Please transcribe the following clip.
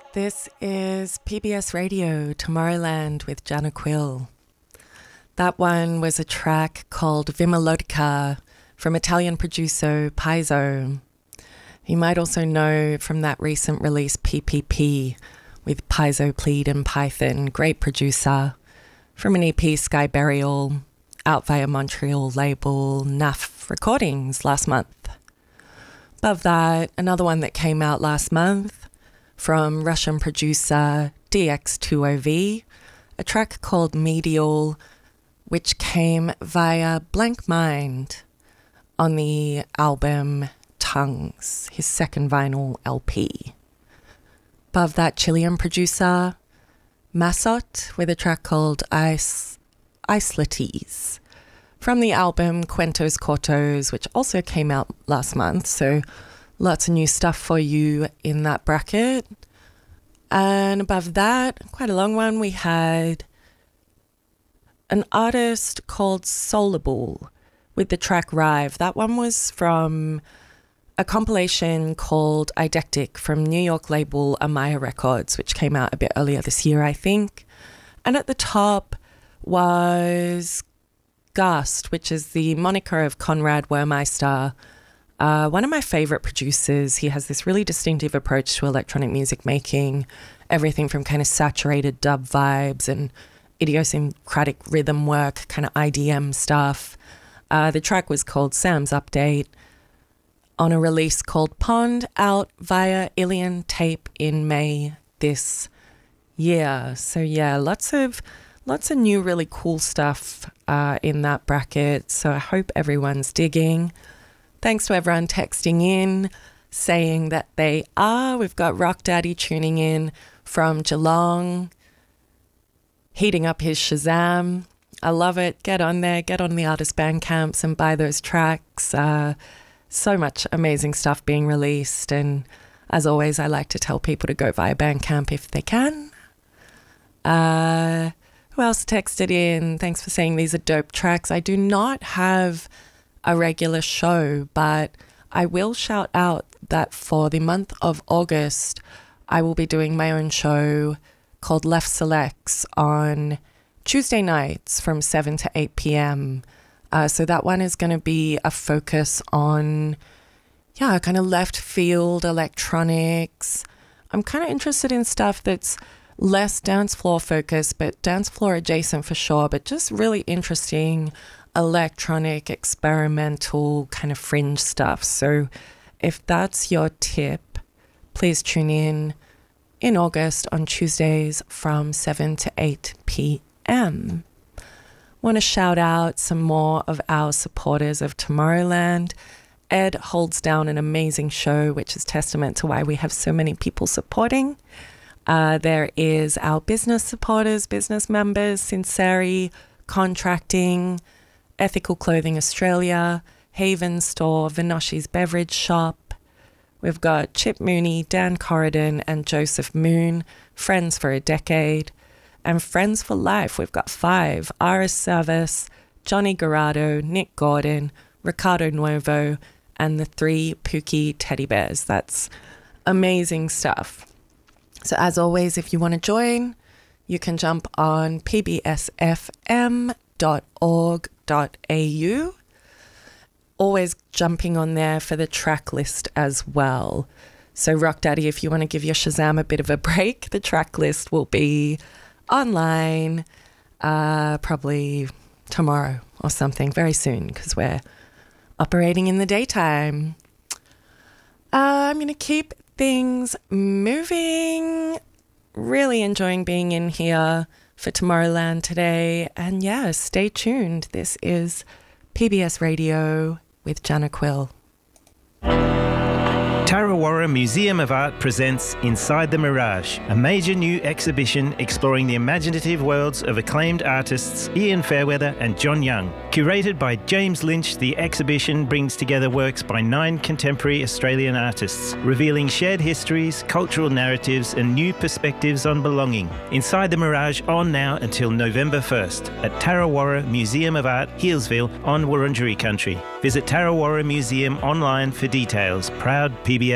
This is PBS Radio, Tomorrowland with Jana Quill. That one was a track called Vimelodica from Italian producer Paizo. You might also know from that recent release PPP with Paizo Plead and Python, great producer, from an EP Sky Burial, out via Montreal label NAF Recordings last month. Above that, another one that came out last month from Russian producer DX2OV, a track called Medial, which came via Blank Mind on the album Tongues, his second vinyl LP. Above that, Chilean producer Massot with a track called Isolates from the album Cuentos Cortos, which also came out last month, so lots of new stuff for you in that bracket. And above that, quite a long one, we had an artist called Solable with the track Rive. That one was from a compilation called Eidectic from New York label Amaya Records, which came out a bit earlier this year, I think. And at the top was Gast, which is the moniker of Konrad Wurmeister, one of my favorite producers. He has this really distinctive approach to electronic music making, everything from kind of saturated dub vibes and idiosyncratic rhythm work, kind of IDM stuff. The track was called Sam's Update on a release called Pond, out via Ilian Tape in May this year. So yeah, lots of new really cool stuff in that bracket. So I hope everyone's digging. Thanks to everyone texting in, saying that they are. We've got Rock Daddy tuning in from Geelong, heating up his Shazam. I love it. Get on there, get on the artist Bandcamps and buy those tracks. So much amazing stuff being released. And as always, I like to tell people to go via Bandcamp if they can. Who else texted in? Thanks for saying these are dope tracks. I do not have a regular show, but I will shout out that for the month of August, I will be doing my own show called Left Selects on Tuesday nights from 7 to 8 p.m. So that one is going to be a focus on, kind of left field electronics. I'm kind of interested in stuff that's less dance floor focused, but dance floor adjacent for sure, but just really interesting electronic, experimental kind of fringe stuff. So if that's your tip, please tune in August on Tuesdays from 7 to 8 p.m. Want to shout out some more of our supporters of Tomorrowland. Ed holds down an amazing show, which is testament to why we have so many people supporting. There is our business supporters, business members, Sinceri, Contracting, Ethical Clothing Australia, Haven Store, Vinoshi's Beverage Shop. We've got Chip Mooney, Dan Corridon, and Joseph Moon, friends for a decade. And friends for life, we've got 5, Aris Service, Johnny Garado, Nick Gordon, Ricardo Nuevo, and the 3 Pookie teddy bears. That's amazing stuff. So as always, if you want to join, you can jump on pbsfm.org.au. Always jumping on there for the track list as well. So Rock Daddy, if you want to give your Shazam a bit of a break, the track list will be online probably tomorrow or something, very soon, because we're operating in the daytime. I'm going to keep things moving. Really enjoying being in here for Tomorrowland today. And yeah, stay tuned. This is PBS Radio with Jana Quill. Tarawara Museum of Art presents Inside the Mirage, a major new exhibition exploring the imaginative worlds of acclaimed artists Ian Fairweather and John Young. Curated by James Lynch, the exhibition brings together works by 9 contemporary Australian artists, revealing shared histories, cultural narratives and new perspectives on belonging. Inside the Mirage on now until November 1st at Tarawara Museum of Art, Healesville on Wurundjeri country. Visit Tarawara Museum online for details. Proud PBS